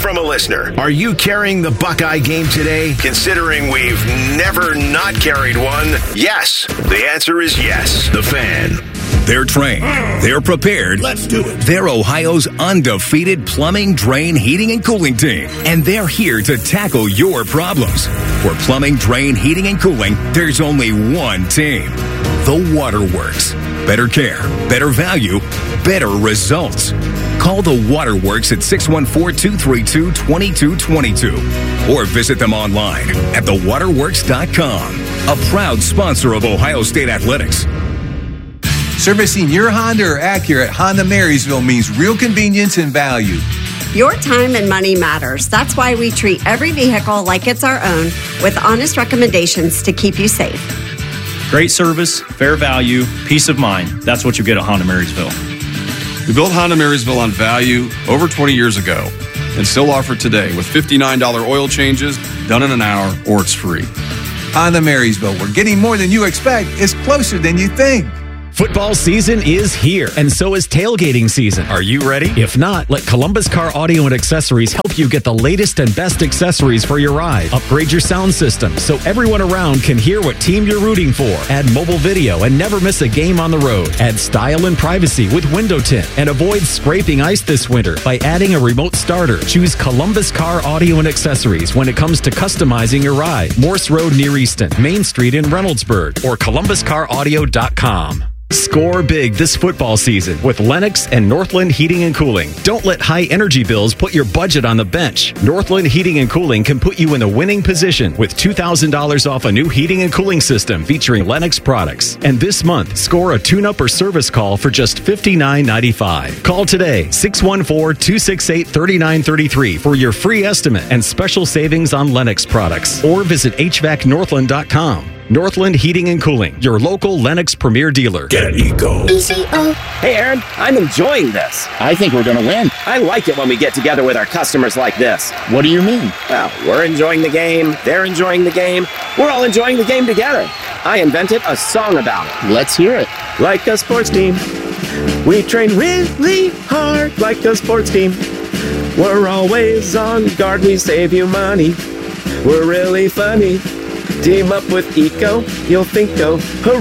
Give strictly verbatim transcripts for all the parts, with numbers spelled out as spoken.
from a listener. Are you carrying the Buckeye game today? Considering we've never not carried one, yes. The answer is yes. The Fan. They're trained. They're prepared. Let's do it. They're Ohio's undefeated plumbing, drain, heating, and cooling team. And they're here to tackle your problems. For plumbing, drain, heating, and cooling, there's only one team. The Waterworks. Better care, better value, better results. Call the Waterworks at six one four, two three two, two two two two or visit them online at the waterworks dot com. A proud sponsor of Ohio State Athletics. Servicing your Honda or Acura at Honda Marysville means real convenience and value. Your time and money matters. That's why we treat every vehicle like it's our own with honest recommendations to keep you safe. Great service, fair value, peace of mind. That's what you get at Honda Marysville. We built Honda Marysville on value over twenty years ago and still offer today with fifty-nine dollars oil changes done in an hour or it's free. Honda Marysville, where getting more than you expect is closer than you think. Football season is here, and so is tailgating season. Are you ready? If not, let Columbus Car Audio and Accessories help you get the latest and best accessories for your ride. Upgrade your sound system so everyone around can hear what team you're rooting for. Add mobile video and never miss a game on the road. Add style and privacy with window tint and avoid scraping ice this winter by adding a remote starter. Choose Columbus Car Audio and Accessories when it comes to customizing your ride. Morse Road near Easton, Main Street in Reynoldsburg, or columbus car audio dot com. Score big this football season with Lennox and Northland Heating and Cooling. Don't let high energy bills put your budget on the bench. Northland Heating and Cooling can put you in a winning position with two thousand dollars off a new heating and cooling system featuring Lennox products. And this month, score a tune-up or service call for just fifty-nine ninety-five. Call today, six one four, two six eight, three nine three three for your free estimate and special savings on Lennox products. Or visit H V A C northland dot com. Northland Heating and Cooling, your local Lennox Premier dealer. Get Eco. Hey, Aaron, I'm enjoying this. I think we're going to win. I like it when we get together with our customers like this. What do you mean? Well, we're enjoying the game, they're enjoying the game, we're all enjoying the game together. I invented a song about it. Let's hear it. Like a sports team, we train really hard like a sports team. We're always on guard, we save you money. We're really funny. Team up with Eco, you'll think, oh,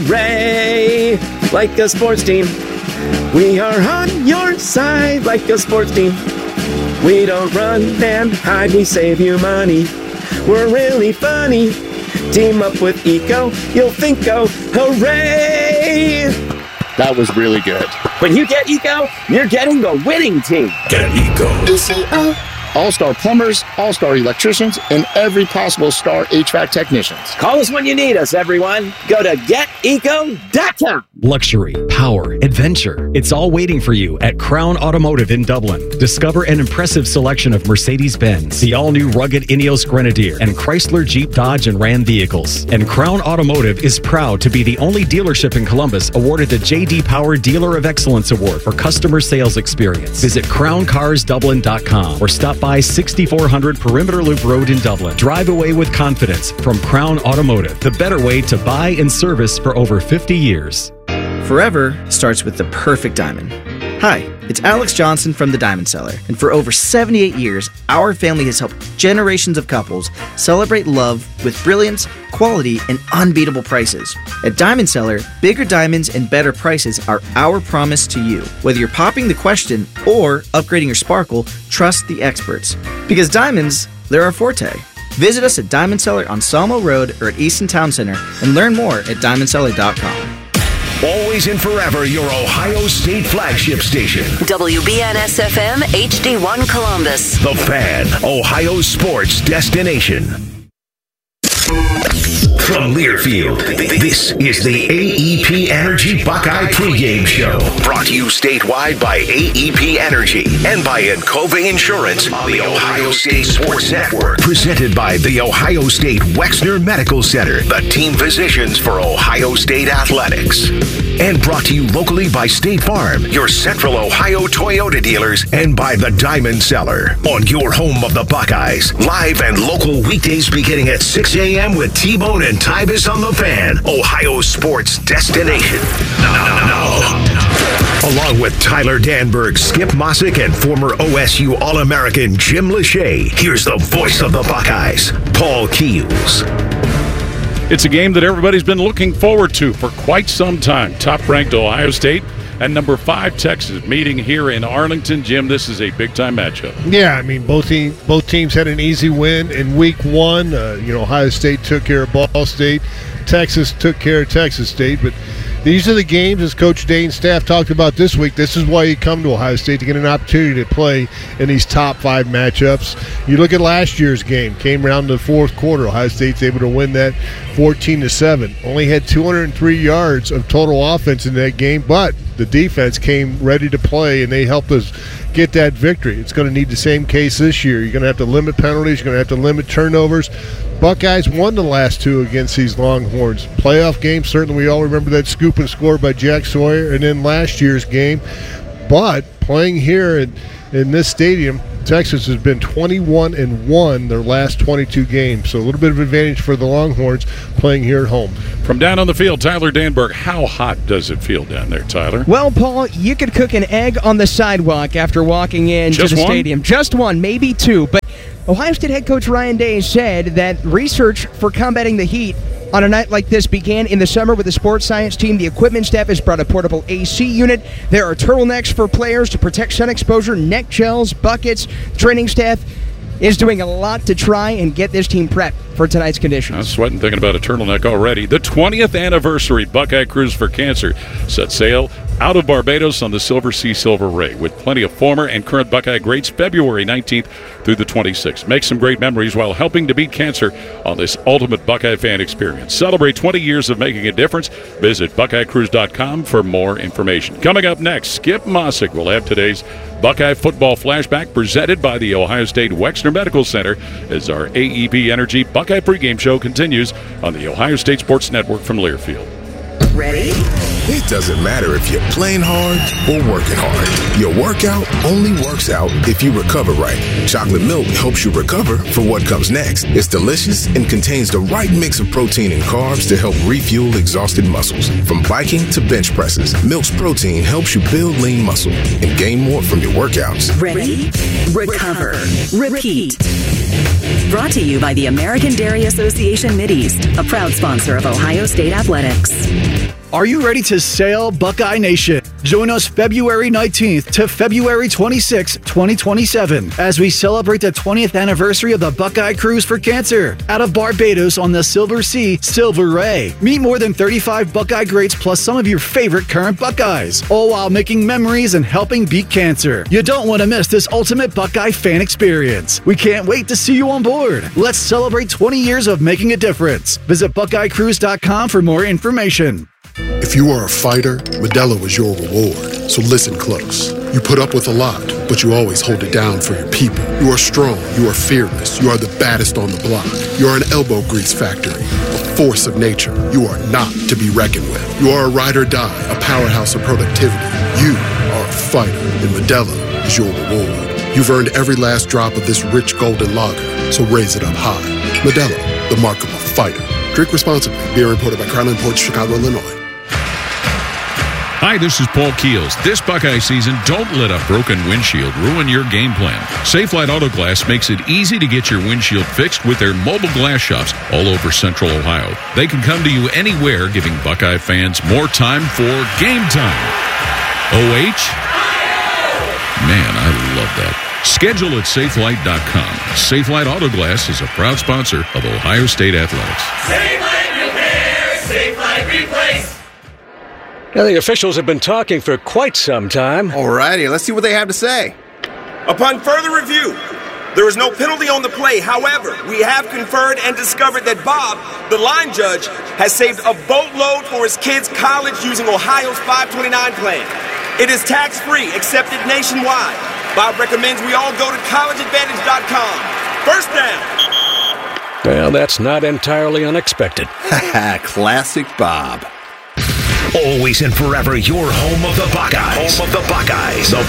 hooray! Like a sports team, we are on your side. Like a sports team, we don't run and hide, we save you money. We're really funny. Team up with Eco, you'll think, oh, hooray! That was really good. When you get Eco, you're getting the winning team. Get Eco. E C O. All-star plumbers, all-star electricians, and every possible star H V A C technicians. Call us when you need us, everyone. Go to get eco dot com. Luxury, power, adventure. It's all waiting for you at Crown Automotive in Dublin. Discover an impressive selection of Mercedes-Benz, the all-new rugged Ineos Grenadier, and Chrysler, Jeep, Dodge, and Ram vehicles. And Crown Automotive is proud to be the only dealership in Columbus awarded the J D Power Dealer of Excellence Award for customer sales experience. Visit crown cars dublin dot com or stop by sixty-four hundred Perimeter Loop Road in Dublin. Drive away with confidence from Crown Automotive, the better way to buy and service for over fifty years. Forever starts with the perfect diamond. Hi, it's Alex Johnson from The Diamond Seller, and for over seventy-eight years, our family has helped generations of couples celebrate love with brilliance, quality, and unbeatable prices. At Diamond Seller, bigger diamonds and better prices are our promise to you. Whether you're popping the question or upgrading your sparkle, trust the experts. Because diamonds, they're our forte. Visit us at Diamond Seller on Sawmill Road or at Easton Town Center and learn more at diamond seller dot com. Always and forever your Ohio State flagship station. W B N S F M H D one Columbus. The Fan, Ohio sports destination. From Learfield, this is the A E P Energy Buckeye pregame show. Brought to you statewide by A E P Energy and by Encova Insurance on the Ohio State Sports Network. Presented by the Ohio State Wexner Medical Center, the team physicians for Ohio State Athletics. And brought to you locally by State Farm, your Central Ohio Toyota dealers, and by the Diamond Cellar. On your home of the Buckeyes, live and local weekdays beginning at six a.m. with T-Bone and Tybus on the Fan, Ohio sports destination. Now, now, along with Tyler Danberg, Skip Mossick, and former O S U All-American Jim Lachey, here's the voice of the Buckeyes, Paul Keels. It's a game that everybody's been looking forward to for quite some time. Top-ranked Ohio State and number five Texas meeting here in Arlington. Jim, this is a big-time matchup. Yeah, I mean, both, te- both teams had an easy win in week one. Uh, you know, Ohio State took care of Ball State. Texas took care of Texas State. But these are the games, as Coach Dane's staff talked about this week. This is why you come to Ohio State, to get an opportunity to play in these top five matchups. You look at last year's game, came around to the fourth quarter. Ohio State's able to win that fourteen to seven. Only had two hundred three yards of total offense in that game, but the defense came ready to play, and they helped us get that victory. It's going to need the same case this year. You're going to have to limit penalties. You're going to have to limit turnovers. Buckeyes won the last two against these Longhorns. Playoff game, certainly we all remember that scoop and score by Jack Sawyer, and then last year's game. But playing here in, in this stadium, Texas has been twenty-one and one their last twenty-two games. So a little bit of advantage for the Longhorns playing here at home. From down on the field, Tyler Danberg, how hot does it feel down there, Tyler? Well, Paul, you could cook an egg on the sidewalk after walking into Just the one? stadium. Just one, maybe two. But Ohio State head coach Ryan Day said that research for combating the heat on a night like this began in the summer with the sports science team. The equipment staff has brought a portable A C unit. There are turtlenecks for players to protect sun exposure, neck gels, buckets. Training staff is doing a lot to try and get this team prepped for tonight's conditions. I'm sweating thinking about a turtleneck already. The twentieth anniversary Buckeye Cruise for Cancer set sail out of Barbados on the Silver Sea Silver Ray with plenty of former and current Buckeye greats February nineteenth through the twenty-sixth. Make some great memories while helping to beat cancer on this ultimate Buckeye fan experience. Celebrate twenty years of making a difference. Visit buckeye cruise dot com for more information. Coming up next, Skip Mossick will have today's Buckeye football flashback presented by the Ohio State Wexner Medical Center as our A E P Energy Buckeye pregame show continues on the Ohio State Sports Network from Learfield. Ready? It doesn't matter if you're playing hard or working hard. Your workout only works out if you recover right. Chocolate milk helps you recover for what comes next. It's delicious and contains the right mix of protein and carbs to help refuel exhausted muscles. From biking to bench presses, Milk's protein helps you build lean muscle and gain more from your workouts. Ready? Recover. Repeat. Brought to you by the American Dairy Association Mideast, a proud sponsor of Ohio State Athletics. Are you ready to sail, Buckeye Nation? Join us February nineteenth to February twenty-sixth, twenty twenty-seven, as we celebrate the twentieth anniversary of the Buckeye Cruise for Cancer out of Barbados on the Silver Sea Silver Ray. Meet more than thirty-five Buckeye greats plus some of your favorite current Buckeyes, all while making memories and helping beat cancer. You don't want to miss this ultimate Buckeye fan experience. We can't wait to see you on board. Let's celebrate twenty years of making a difference. Visit buckeye cruise dot com for more information. If you are a fighter, Modelo is your reward. So listen close. You put up with a lot, but you always hold it down for your people. You are strong. You are fearless. You are the baddest on the block. You are an elbow grease factory, a force of nature. You are not to be reckoned with. You are a ride or die, a powerhouse of productivity. You are a fighter, and Modelo is your reward. You've earned every last drop of this rich golden lager, so raise it up high. Modelo, the mark of a fighter. Drink responsibly. Beer imported by Crown Imports, Chicago, Illinois. Hi, this is Paul Keels. This Buckeye season, don't let a broken windshield ruin your game plan. Safelite Auto Glass makes it easy to get your windshield fixed with their mobile glass shops all over Central Ohio. They can come to you anywhere, giving Buckeye fans more time for game time. O H? Man, I love that. Schedule at safelite dot com. Safelite Auto Glass is a proud sponsor of Ohio State Athletics. Safelite Repair, Safelite Replace. Now, the officials have been talking for quite some time. Alrighty, let's see what they have to say. Upon further review, there is no penalty on the play. However, we have conferred and discovered that Bob, the line judge, has saved a boatload for his kids' college using Ohio's five twenty-nine plan. It is tax-free, accepted nationwide. Bob recommends we all go to college advantage dot com. First down. Well, that's not entirely unexpected. Classic Bob. Always and forever your home of the Buckeyes. Home of the Buckeyes. The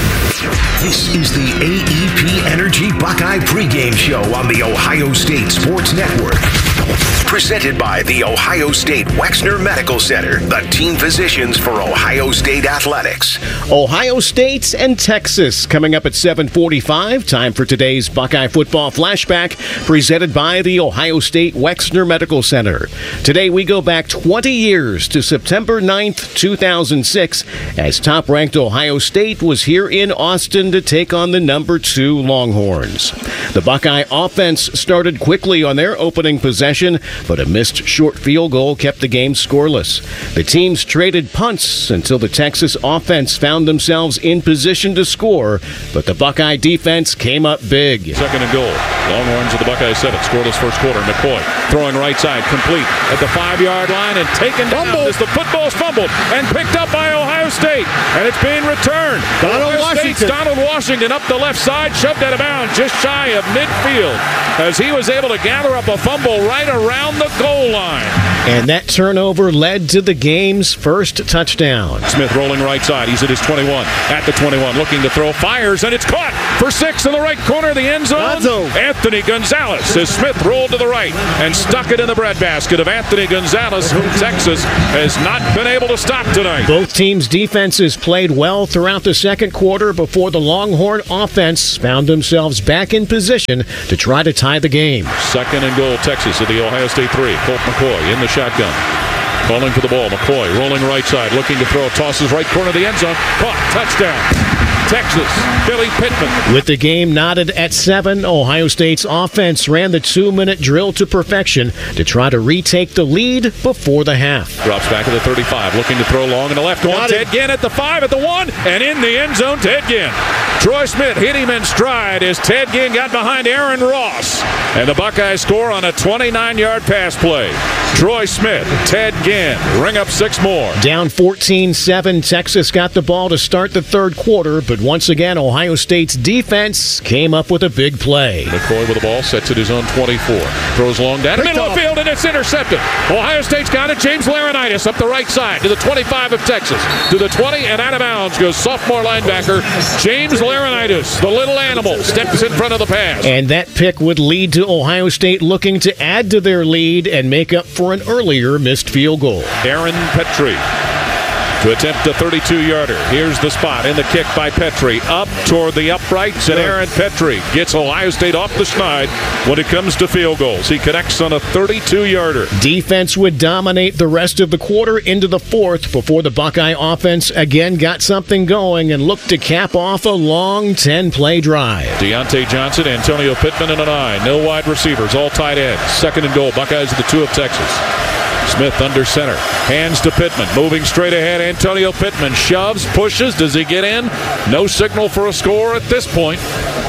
Fan. This is the A E P Energy Buckeye pregame show on the Ohio State Sports Network. Presented by the Ohio State Wexner Medical Center, the team physicians for Ohio State Athletics. Ohio State and Texas coming up at seven forty-five. Time for today's Buckeye Football Flashback, presented by the Ohio State Wexner Medical Center. Today we go back twenty years to September ninth, two thousand six, as top-ranked Ohio State was here in Austin to take on the number two Longhorns. The Buckeye offense started quickly on their opening possession, but a missed short field goal kept the game scoreless. The teams traded punts until the Texas offense found themselves in position to score, but the Buckeye defense came up big. Second and goal. Longhorns of the Buckeye seven. Scoreless first quarter. McCoy throwing right side, complete at the five-yard line and taken down as the football's fumbled and picked up by Ohio State, and it's being returned. Donald Ohio Washington. State's Donald Washington up the left side, shoved out of bounds just shy of midfield as he was able to gather up a fumble right around the goal line. And that turnover led to the game's first touchdown. Smith rolling right side. He's at his twenty-one. At the twenty-one, looking to throw. Fires, and it's caught for six in the right corner of the end zone. Gonzo. Anthony Gonzalez as Smith rolled to the right and stuck it in the breadbasket of Anthony Gonzalez, whom Texas has not been able to stop tonight. Both teams' defenses played well throughout the second quarter before the Longhorn offense found themselves back in position to try to tie the game. Second and goal, Texas at the Ohio State three. Colt McCoy in the shotgun. Calling for the ball. McCoy rolling right side, looking to throw. Tosses right corner of the end zone. Caught. Touchdown. Texas. Billy Pittman. With the game knotted at seven, Ohio State's offense ran the two-minute drill to perfection to try to retake the lead before the half. Drops back at the thirty-five, looking to throw long in the left one. Ted Ginn at the five, at the one, and in the end zone, Ted Ginn. Troy Smith hit him in stride as Ted Ginn got behind Aaron Ross. And the Buckeyes score on a twenty-nine-yard pass play. Troy Smith, Ted Ginn, ring up six more. Down fourteen seven, Texas got the ball to start the third quarter, but once again, Ohio State's defense came up with a big play. McCoy with the ball, sets at his own twenty-four. Throws long down the middle of the field, and it's intercepted. Ohio State's got it. James Laurinaitis up the right side to the twenty-five of Texas. To the twenty, and out of bounds goes sophomore linebacker James Laurinaitis. The little animal steps in front of the pass. And that pick would lead to Ohio State looking to add to their lead and make up for an earlier missed field goal. Aaron Petrie to attempt a thirty-two-yarder. Here's the spot in the kick by Petrie. Up toward the uprights, and Aaron Petrie gets Ohio State off the schneid when it comes to field goals. He connects on a thirty-two-yarder. Defense would dominate the rest of the quarter into the fourth before the Buckeye offense again got something going and looked to cap off a long ten-play drive. Deontay Johnson, Antonio Pittman, and an eye. No wide receivers, all tight ends. Second and goal. Buckeyes are the two of Texas. Smith under center. Hands to Pittman. Moving straight ahead. Antonio Pittman shoves, pushes. Does he get in? No signal for a score at this point.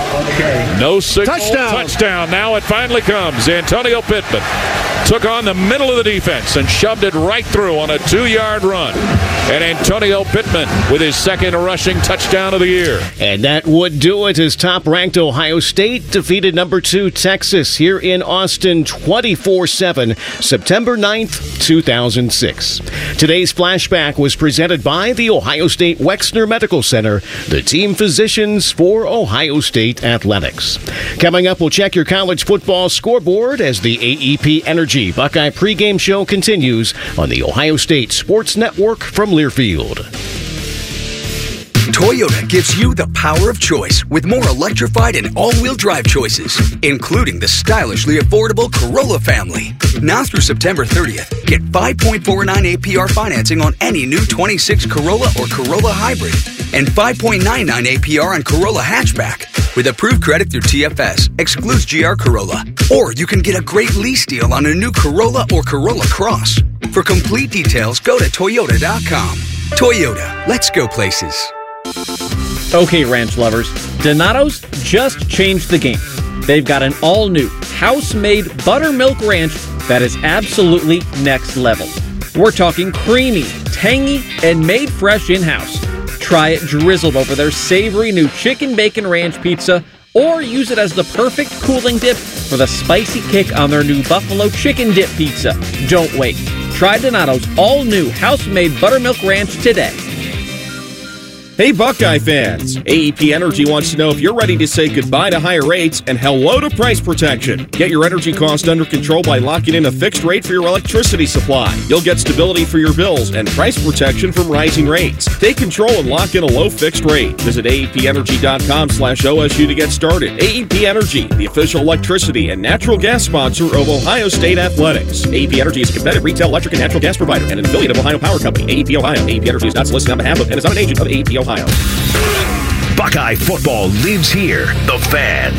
No signal. Touchdown. Touchdown. Now it finally comes. Antonio Pittman took on the middle of the defense and shoved it right through on a two-yard run. And Antonio Pittman with his second rushing touchdown of the year. And that would do it as top-ranked Ohio State defeated number two Texas here in Austin twenty-four seven, September ninth, two thousand six. Today's flashback was presented by the Ohio State Wexner Medical Center, the team physicians for Ohio State Athletics. Coming up, we'll check your college football scoreboard as the A E P Energy Buckeye pregame show continues on the Ohio State Sports Network from Learfield. Toyota gives you the power of choice with more electrified and all-wheel drive choices, including the stylishly affordable Corolla family. Now through September thirtieth, get five point four nine A P R financing on any new twenty-six Corolla or Corolla Hybrid and five point nine nine A P R on Corolla Hatchback. With approved credit through T F S, excludes G R Corolla. Or you can get a great lease deal on a new Corolla or Corolla Cross. For complete details, go to Toyota dot com. Toyota, let's go places. Okay, ranch lovers, Donato's just changed the game. They've got an all-new, house-made buttermilk ranch that is absolutely next level. We're talking creamy, tangy, and made fresh in-house. Try it drizzled over their savory new chicken bacon ranch pizza or use it as the perfect cooling dip for the spicy kick on their new Buffalo Chicken Dip Pizza. Don't wait. Try Donato's all-new house-made buttermilk ranch today. Hey Buckeye fans, A E P Energy wants to know if you're ready to say goodbye to higher rates and hello to price protection. Get your energy cost under control by locking in a fixed rate for your electricity supply. You'll get stability for your bills and price protection from rising rates. Take control and lock in a low fixed rate. Visit A E P energy dot com slash O S U to get started. A E P Energy, the official electricity and natural gas sponsor of Ohio State Athletics. A E P Energy is a competitive retail electric and natural gas provider and an affiliate of Ohio Power Company. A E P Ohio. A E P Energy is not solicited on behalf of and is not an agent of A E P Ohio. Buckeye football lives here. The Fan.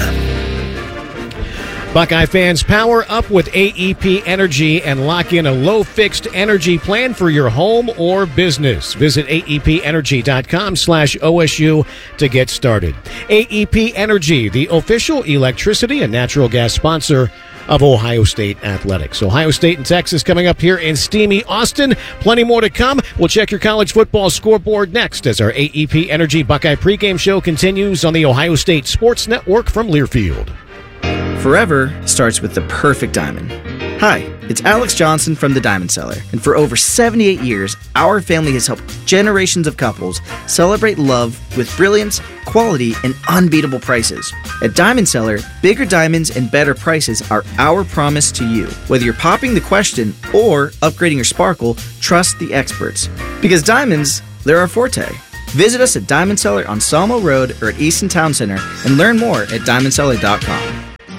Buckeye fans, power up with A E P Energy and lock in a low fixed energy plan for your home or business. Visit A E P energy dot com slash O S U to get started. A E P Energy, the official electricity and natural gas sponsor of Ohio State Athletics. Ohio State and Texas coming up here in steamy Austin. Plenty more to come. We'll check your college football scoreboard next as our A E P Energy Buckeye pregame show continues on the Ohio State Sports Network from Learfield. Forever starts with the perfect diamond. Hi, it's Alex Johnson from the Diamond Cellar, and for over seventy-eight years, our family has helped generations of couples celebrate love with brilliance, quality, and unbeatable prices. At Diamond Cellar, bigger diamonds and better prices are our promise to you. Whether you're popping the question or upgrading your sparkle, trust the experts. Because diamonds, they're our forte. Visit us at Diamond Cellar on Sawmill Road or at Easton Town Center and learn more at diamond cellar dot com.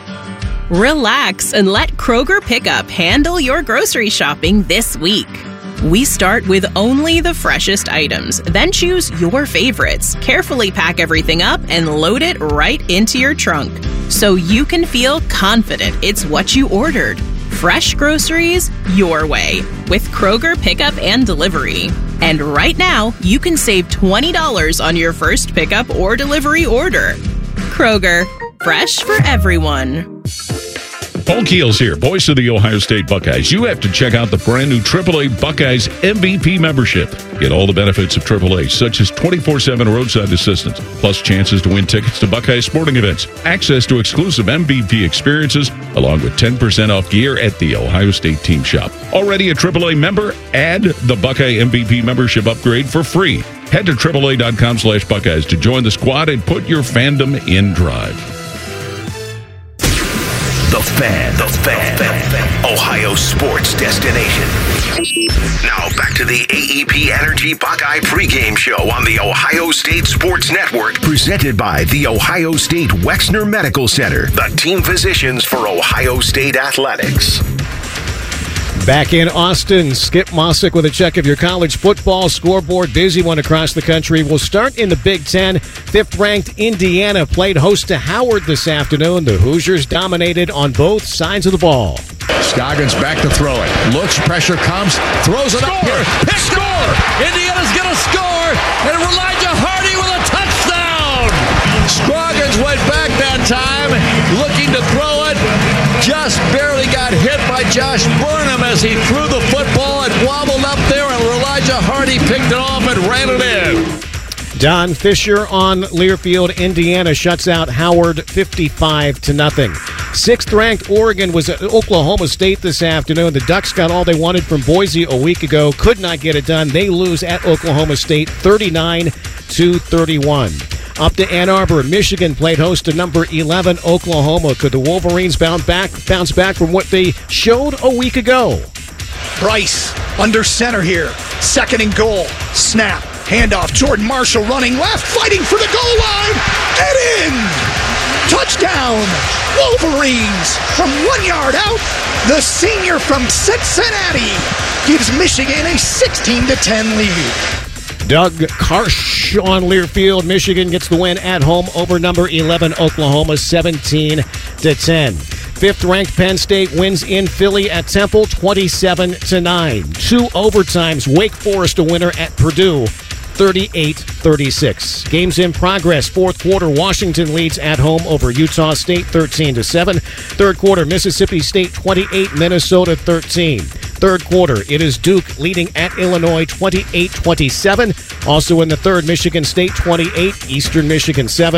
Relax and let Kroger Pickup handle your grocery shopping this week. We start with only the freshest items, then choose your favorites, carefully pack everything up, and load it right into your trunk so you can feel confident it's what you ordered. Fresh groceries your way with Kroger Pickup and Delivery. And right now, you can save twenty dollars on your first pickup or delivery order. Kroger, fresh for everyone. Paul Keels here, voice of the Ohio State Buckeyes. You have to check out the brand new triple A Buckeyes M V P membership. Get all the benefits of triple A, such as twenty-four seven roadside assistance, plus chances to win tickets to Buckeye sporting events, access to exclusive M V P experiences, along with ten percent off gear at the Ohio State Team Shop. Already a triple A member? Add the Buckeye M V P membership upgrade for free. Head to triple A dot com slash Buckeyes to join the squad and put your fandom in drive. The Fan, the Fan, Ohio sports destination. Now back to the A E P Energy Buckeye pregame show on the Ohio State Sports Network, presented by the Ohio State Wexner Medical Center, the team physicians for Ohio State Athletics. Back in Austin, Skip Mossick with a check of your college football scoreboard. Busy one across the country. We'll start in the Big Ten. Fifth-ranked Indiana played host to Howard this afternoon. The Hoosiers dominated on both sides of the ball. Scoggins back to throw it. Looks, pressure comes, throws it Score! up here. Pick score! Indiana's going to score, and Elijah Hardy with a touchdown! Scoggins went back that time, looking to throw it. Just barely got hit by Josh Burnham as he threw the football. It wobbled up there, and Elijah Hardy picked it off and ran it in. Don Fisher on Learfield. Indiana shuts out Howard fifty-five to nothing. Sixth-ranked Oregon was at Oklahoma State this afternoon. The Ducks got all they wanted from Boise a week ago. Could not get it done. They lose at Oklahoma State thirty-nine to thirty-one. Up to Ann Arbor, Michigan played host to number eleven Oklahoma. Could the Wolverines bounce back, bounce back from what they showed a week ago? Bryce under center here. Second and goal. Snap. Handoff. Jordan Marshall running left, fighting for the goal line. Get in! Touchdown! Wolverines from one yard out. The senior from Cincinnati gives Michigan a sixteen to ten lead. Doug Karsh on Learfield. Michigan gets the win at home over number eleven Oklahoma, seventeen to ten. Fifth-ranked Penn State wins in Philly at Temple, twenty-seven to nine. Two overtimes. Wake Forest a winner at Purdue, thirty-eight thirty-six. Games in progress. Fourth quarter, Washington leads at home over Utah State, thirteen to seven. Third quarter, Mississippi State twenty-eight, Minnesota thirteen. Third quarter, it is Duke leading at Illinois twenty-eight twenty-seven. Also in the third, Michigan State twenty-eight, Eastern Michigan seven.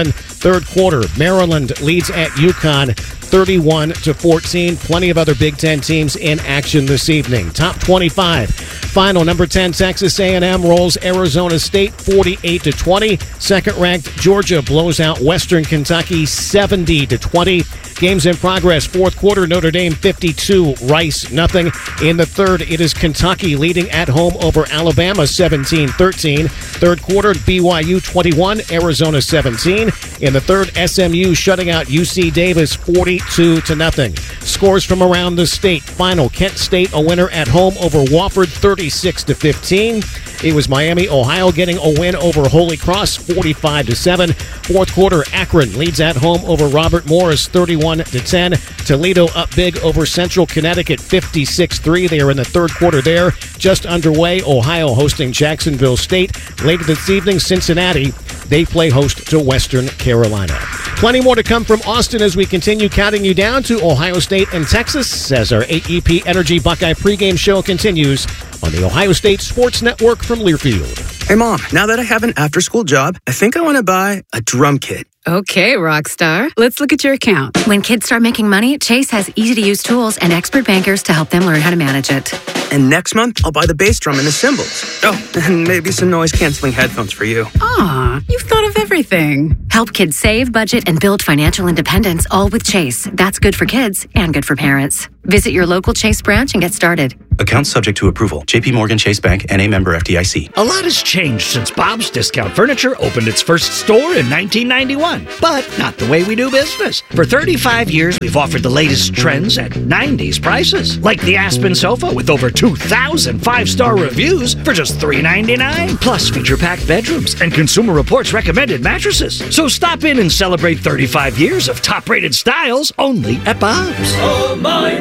Third quarter, Maryland leads at UConn thirty-one to fourteen. Plenty of other Big Ten teams in action this evening. Top twenty-five. Final, number ten, Texas A and M rolls Arizona State forty-eight to twenty. Second-ranked Georgia blows out Western Kentucky seventy to twenty. Games in progress. Fourth quarter, Notre Dame fifty-two, Rice nothing. In the third, it is Kentucky leading at home over Alabama seventeen thirteen. Third quarter, B Y U twenty-one, Arizona seventeen. In the third, S M U shutting out U C Davis forty-two to nothing. Scores from around the state. Final, Kent State a winner at home over Wofford thirty-six to fifteen. It was Miami, Ohio getting a win over Holy Cross forty-five to seven. Fourth quarter, Akron leads at home over Robert Morris thirty-one to ten. Toledo up big over Central Connecticut fifty-six three. They are in the third quarter there. Just underway, Ohio hosting Jacksonville State. Later this evening, Cincinnati. They play host to Western Carolina. Plenty more to come from Austin as we continue counting you down to Ohio State and Texas as our A E P Energy Buckeye pregame show continues on the Ohio State Sports Network from Learfield. Hey, Mom, now that I have an after-school job, I think I want to buy a drum kit. Okay, Rockstar. Let's look at your account. When kids start making money, Chase has easy-to-use tools and expert bankers to help them learn how to manage it. And next month, I'll buy the bass drum and the cymbals. Oh, and maybe some noise-canceling headphones for you. Aw, you've thought of everything. Help kids save, budget, and build financial independence, all with Chase. That's good for kids and good for parents. Visit your local Chase branch and get started. Account subject to approval. J P Morgan Chase Bank, N A member F D I C. A lot has changed since Bob's Discount Furniture opened its first store in nineteen ninety-one. But not the way we do business. For thirty-five years, we've offered the latest trends at nineties prices. Like the Aspen sofa with over two thousand five-star reviews for just three ninety-nine. Plus feature-packed bedrooms and Consumer Reports recommended mattresses. So stop in and celebrate thirty-five years of top-rated styles only at Bob's. Oh, my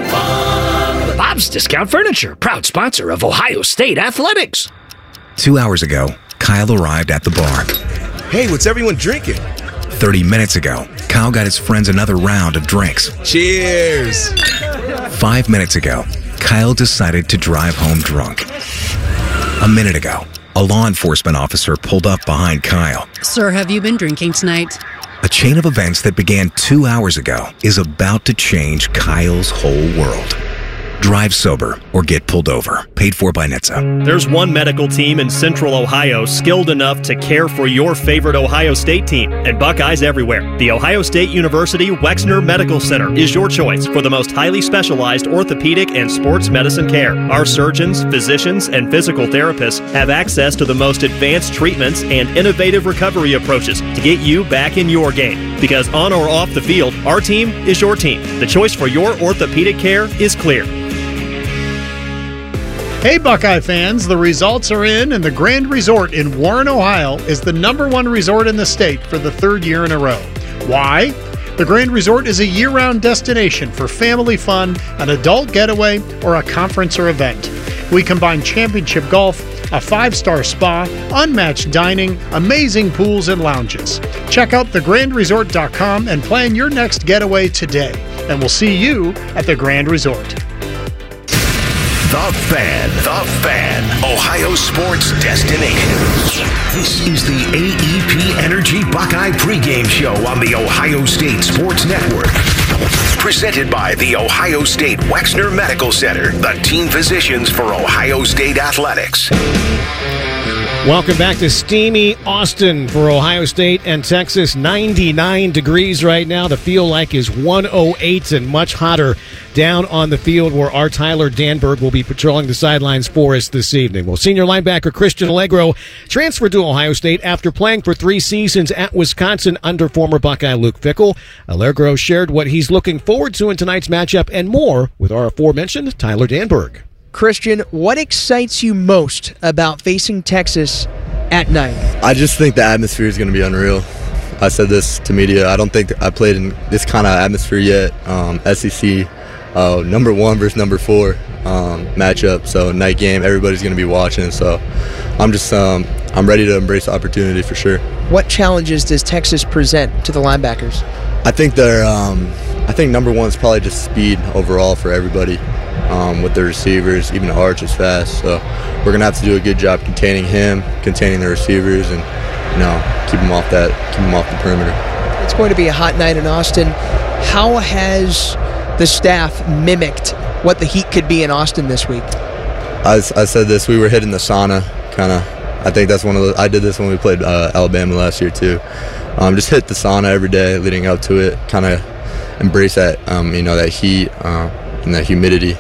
Bob! Bob's Discount Furniture, proud sponsor of Ohio State Athletics. Two hours ago, Kyle arrived at the bar. Hey, what's everyone drinking? Thirty minutes ago, Kyle got his friends another round of drinks. Cheers! Five minutes ago, Kyle decided to drive home drunk. A minute ago, a law enforcement officer pulled up behind Kyle. Sir, have you been drinking tonight? A chain of events that began two hours ago is about to change Kyle's whole world. Drive sober or get pulled over. Paid for by N H T S A. There's one medical team in Central Ohio skilled enough to care for your favorite Ohio State team, and Buckeyes everywhere. The Ohio State University Wexner Medical Center is your choice for the most highly specialized orthopedic and sports medicine care. Our surgeons, physicians, and physical therapists have access to the most advanced treatments and innovative recovery approaches to get you back in your game. Because on or off the field, our team is your team. The choice for your orthopedic care is clear. Hey Buckeye fans, the results are in and the Grand Resort in Warren, Ohio is the number one resort in the state for the third year in a row. Why? The Grand Resort is a year-round destination for family fun, an adult getaway, or a conference or event. We combine championship golf, a five-star spa, unmatched dining, amazing pools and lounges. Check out the grand resort dot com and plan your next getaway today. And we'll see you at the Grand Resort. The Fan. The Fan. Ohio sports destination. This is the A E P Energy Buckeye pregame show on the Ohio State Sports Network. Presented by the Ohio State Wexner Medical Center, the team physicians for Ohio State Athletics. Welcome back to steamy Austin for Ohio State and Texas. ninety-nine degrees right now. The feel like is one oh eight and much hotter down on the field where our Tyler Danberg will be patrolling the sidelines for us this evening. Well, senior linebacker Christian Allegro transferred to Ohio State after playing for three seasons at Wisconsin under former Buckeye Luke Fickell. Allegro shared what he's looking forward to in tonight's matchup and more with our aforementioned Tyler Danberg. Christian, what excites you most about facing Texas at night? I just think the atmosphere is going to be unreal. I said this to media. I don't think I played in this kind of atmosphere yet. Um, S E C, uh, number one versus number four um, matchup. So night game, everybody's going to be watching. So I'm just um, I'm ready to embrace the opportunity for sure. What challenges does Texas present to the linebackers? I think they're. Um, I think number one is probably just speed overall for everybody. Um, with the receivers, even Arch is fast, so we're gonna have to do a good job containing him, containing the receivers, and you know keep him off that, keep him off the perimeter. It's going to be a hot night in Austin. How has the staff mimicked what the heat could be in Austin this week? I, I said this, we were hitting the sauna, kind of. I think that's one of the, I did this when we played uh, Alabama last year too. Um, just hit the sauna every day leading up to it, kind of embrace that, um, you know, that heat uh, and that humidity.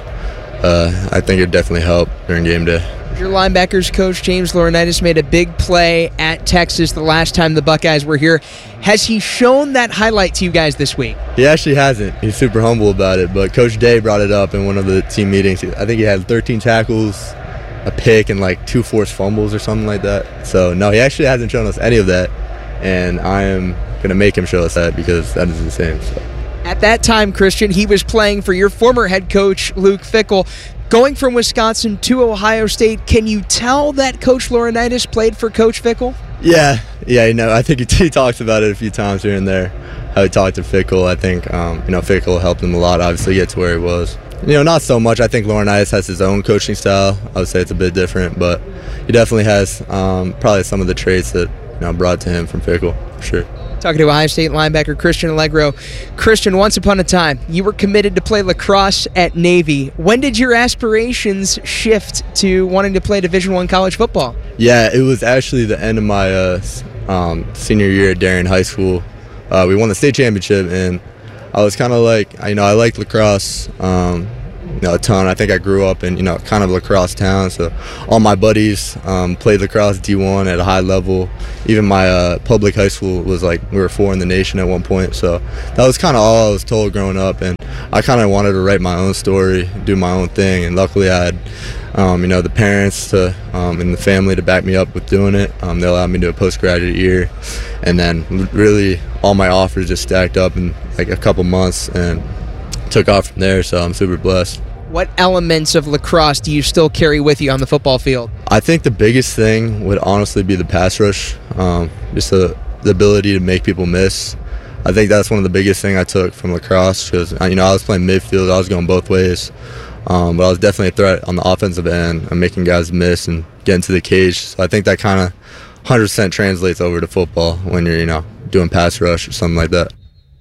Uh, I think it definitely helped during game day. Your linebackers coach, James Laurinaitis, made a big play at Texas the last time the Buckeyes were here. Has he shown that highlight to you guys this week? He actually hasn't. He's super humble about it, but Coach Day brought it up in one of the team meetings. I think he had thirteen tackles, a pick, and like two forced fumbles or something like that. So, no, he actually hasn't shown us any of that, and I am going to make him show us that because that is insane. So. At that time, Christian, he was playing for your former head coach, Luke Fickell. Going from Wisconsin to Ohio State, can you tell that Coach Laurinaitis played for Coach Fickell? Yeah, yeah, you know, I think he, he talks about it a few times here and there, how he talked to Fickell. I think, um, you know, Fickell helped him a lot, obviously, get to where he was. You know, not so much. I think Laurinaitis has his own coaching style. I would say it's a bit different, but he definitely has um, probably some of the traits that, you know, brought to him from Fickell, for sure. Talking to Ohio State linebacker Christian Allegro. Christian, once upon a time, you were committed to play lacrosse at Navy. When did your aspirations shift to wanting to play Division I college football? Yeah, it was actually the end of my uh, um, senior year at Darien High School. Uh, we won the state championship, and I was kind of like, you know, I liked lacrosse um, you know, a ton. I think I grew up in, you know, kind of a lacrosse town, so all my buddies um, played lacrosse D one at a high level. Even my uh, public high school was like, we were four in the nation at one point, so that was kind of all I was told growing up, and I kind of wanted to write my own story, do my own thing, and luckily I had Um, you know, the parents to um, and the family to back me up with doing it. Um, they allowed me to do a postgraduate year, and then really all my offers just stacked up in like a couple months and took off from there, so I'm super blessed. What elements of lacrosse do you still carry with you on the football field? I think the biggest thing would honestly be the pass rush, um, just the, the ability to make people miss. I think that's one of the biggest things I took from lacrosse because, you know, I was playing midfield, I was going both ways. Um, but I was definitely a threat on the offensive end and making guys miss and get into the cage. So I think that kind of one hundred percent translates over to football when you're, you know, doing pass rush or something like that.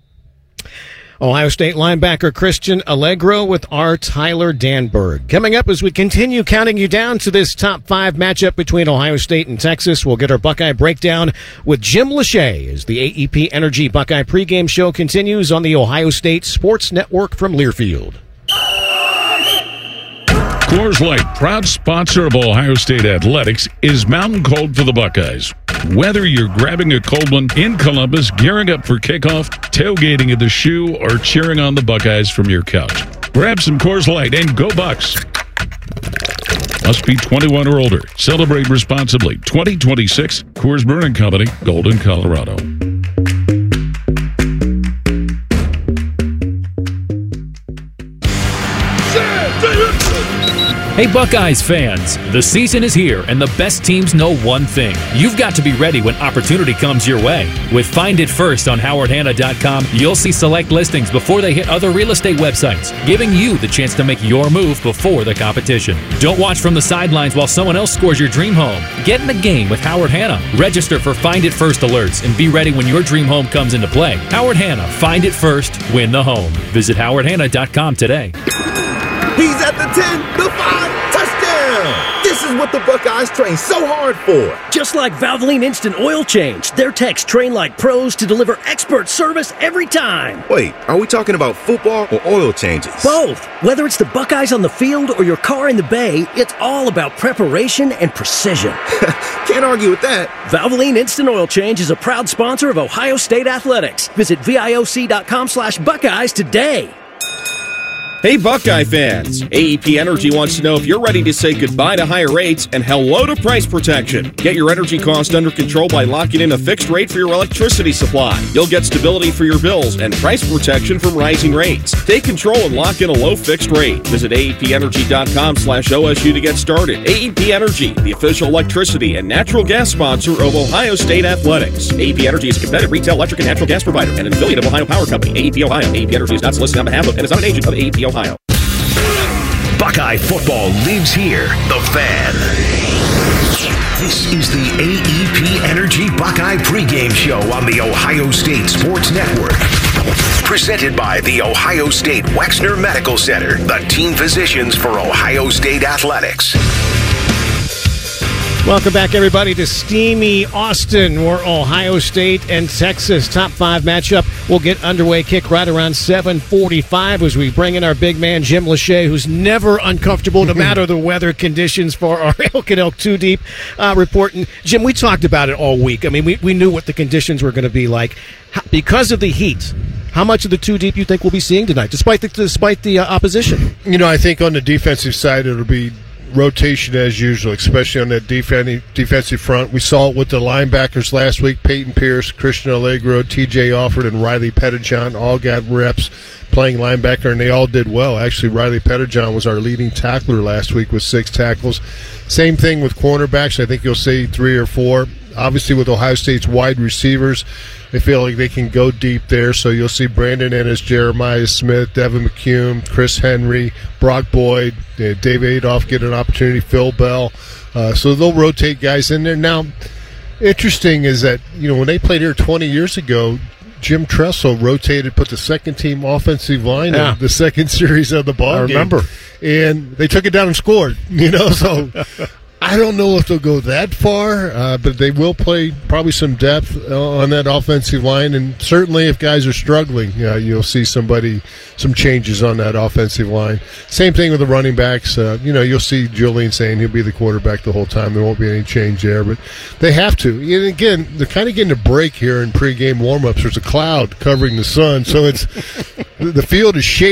Ohio State linebacker Christian Allegro with our Tyler Danberg. Coming up as we continue counting you down to this top five matchup between Ohio State and Texas, we'll get our Buckeye breakdown with Jim Lachey as the A E P Energy Buckeye pregame show continues on the Ohio State Sports Network from Learfield. Coors Light, proud sponsor of Ohio State Athletics, is mountain cold for the Buckeyes. Whether you're grabbing a cold one in Columbus, gearing up for kickoff, tailgating at the Shoe, or cheering on the Buckeyes from your couch, grab some Coors Light and go Bucks. Must be twenty-one or older. Celebrate responsibly. twenty twenty-six, Coors Brewing Company, Golden, Colorado. Hey Buckeyes fans, the season is here and the best teams know one thing. You've got to be ready when opportunity comes your way. With Find It First on Howard Hanna dot com, you'll see select listings before they hit other real estate websites, giving you the chance to make your move before the competition. Don't watch from the sidelines while someone else scores your dream home. Get in the game with Howard Hanna. Register for Find It First alerts and be ready when your dream home comes into play. Howard Hanna, find it first, win the home. Visit Howard Hanna dot com today. He's at the ten, the five, touchdown! This is what the Buckeyes train so hard for. Just like Valvoline Instant Oil Change, their techs train like pros to deliver expert service every time. Wait, are we talking about football or oil changes? Both. Whether it's the Buckeyes on the field or your car in the bay, it's all about preparation and precision. Can't argue with that. Valvoline Instant Oil Change is a proud sponsor of Ohio State Athletics. Visit V I O C dot com slash Buckeyes today. Hey Buckeye fans, A E P Energy wants to know if you're ready to say goodbye to higher rates and hello to price protection. Get your energy cost under control by locking in a fixed rate for your electricity supply. You'll get stability for your bills and price protection from rising rates. Take control and lock in a low fixed rate. Visit A E P energy dot com slash O S U to get started. A E P Energy, the official electricity and natural gas sponsor of Ohio State Athletics. A E P Energy is a competitive retail electric and natural gas provider and an affiliate of Ohio Power Company. A E P Ohio. A E P Energy is not solicited on behalf of and is not an agent of A E P Ohio. Buckeye football lives here. The Fan. This is the A E P Energy Buckeye pregame show on the Ohio State Sports Network. Presented by the Ohio State Wexner Medical Center, the team physicians for Ohio State Athletics. Welcome back, everybody, to steamy Austin, where Ohio State and Texas top five matchup will get underway. Kick right around seven forty-five as we bring in our big man, Jim Lachey, who's never uncomfortable no matter the weather conditions, for our Elk and Elk Two Deep uh, report. And Jim, we talked about it all week. I mean, we, we knew what the conditions were going to be like. How, because of the heat, how much of the Two Deep you think we'll be seeing tonight, despite the, despite the uh, opposition? You know, I think on the defensive side, it'll be rotation as usual, especially on that defensive defensive front. We saw it with the linebackers last week. Peyton Pierce, Christian Allegro, T J Alford, and Riley Pettijohn all got reps playing linebacker, and they all did well. Actually, Riley Pettijohn was our leading tackler last week with six tackles. Same thing with cornerbacks. I think you'll see three or four. Obviously, with Ohio State's wide receivers, they feel like they can go deep there. So you'll see Brandon Ennis, Jeremiah Smith, Devin McCune, Chris Henry, Brock Boyd, uh, Dave Adolph get an opportunity, Phil Bell. Uh, so they'll rotate guys in there. Now, interesting is that, you know, when they played here twenty years ago, Jim Tressel rotated, put the second team offensive line Yeah. in the second series of the ball I game. remember. And they took it down and scored, you know, so I don't know if they'll go that far, uh, but they will play probably some depth uh, on that offensive line, and certainly if guys are struggling, uh, you'll see somebody, some changes on that offensive line. Same thing with the running backs. Uh, you know, you'll see Julian saying he'll be the quarterback the whole time. There won't be any change there, but they have to. And again, they're kind of getting a break here in pregame warmups. There's a cloud covering the sun, so it's the field is shaded.